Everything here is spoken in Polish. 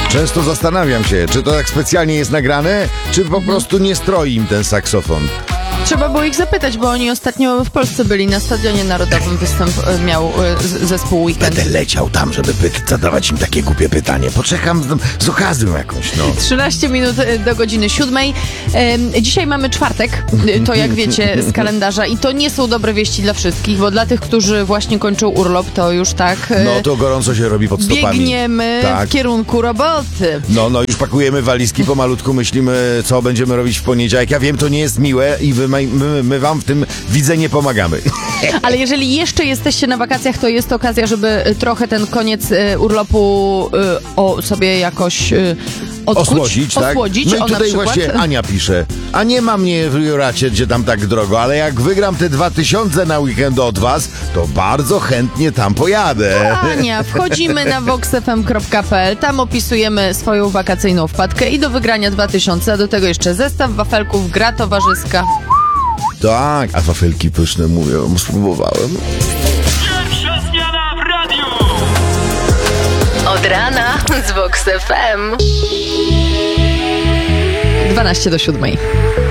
Często zastanawiam się, czy to tak specjalnie jest nagrane, czy po prostu nie stroi im ten saksofon. Trzeba było ich zapytać, bo oni ostatnio w Polsce byli, na Stadionie Narodowym występ miał zespół Weekend. Będę leciał tam, żeby zadawać im takie głupie pytanie. Poczekam z okazją jakąś, no. 13 minut do godziny 7. Dzisiaj mamy czwartek, to jak wiecie z kalendarza i to nie są dobre wieści dla wszystkich, bo dla tych, którzy właśnie kończą urlop, to już tak... No to gorąco się robi pod stopami. Biegniemy w kierunku roboty. No już pakujemy walizki, pomalutku myślimy, co będziemy robić w poniedziałek. Ja wiem, to nie jest miłe i my wam w tym widzenie pomagamy. Ale jeżeli jeszcze jesteście na wakacjach, to jest okazja, żeby trochę ten koniec urlopu sobie jakoś osłodzić, tak? Osłodzić. No i tutaj właśnie Ania pisze, a nie ma mnie w Juracie, gdzie tam tak drogo, ale jak wygram te 2000 na weekend od was, to bardzo chętnie tam pojadę. Ania, wchodzimy na voxfm.pl, tam opisujemy swoją wakacyjną wpadkę i do wygrania 2000, a do tego jeszcze zestaw wafelków, gra towarzyska. Tak, a wafelki pyszne mówią, spróbowałem. Pierwsza zmiana w radiu! Od rana z Vox FM. 12 do 7.